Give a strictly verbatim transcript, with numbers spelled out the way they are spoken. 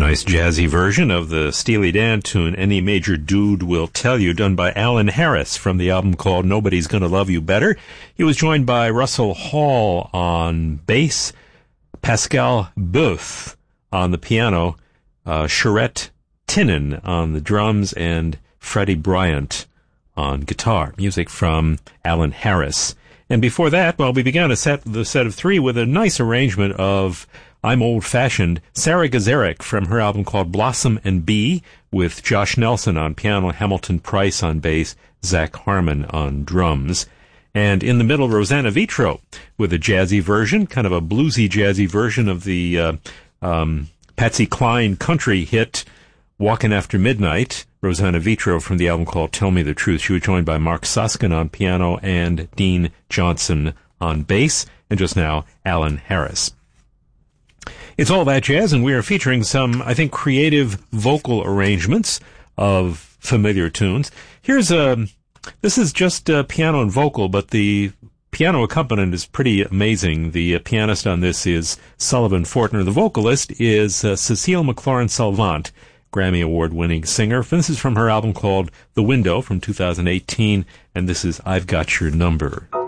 nice jazzy version of the Steely Dan tune, Any Major Dude Will Tell You, done by Alan Harris from the album called Nobody's Gonna Love You Better. He was joined by Russell Hall on bass, Pascal Boeuf on the piano, uh, Charette Tinnen on the drums, and Freddie Bryant on guitar. Music from Alan Harris. And before that, well, we began a set, the set of three with a nice arrangement of I'm Old-Fashioned, Sarah Gazarek from her album called Blossom and Bee, with Josh Nelson on piano, Hamilton Price on bass, Zach Harmon on drums. And in the middle, Rosanna Vitro with a jazzy version, kind of a bluesy jazzy version of the uh, um, Patsy Cline country hit Walkin' After Midnight. Rosanna Vitro from the album called Tell Me the Truth. She was joined by Mark Suskin on piano and Dean Johnson on bass, and just now, Alan Harris. It's All That Jazz, and we are featuring some, I think, creative vocal arrangements of familiar tunes. Here's a, this is just uh, piano and vocal, but the piano accompaniment is pretty amazing. The uh, pianist on this is Sullivan Fortner. The vocalist is uh, Cecile McLaurin-Salvant, Grammy Award-winning singer. This is from her album called The Window from two thousand eighteen, and this is I've Got Your Number.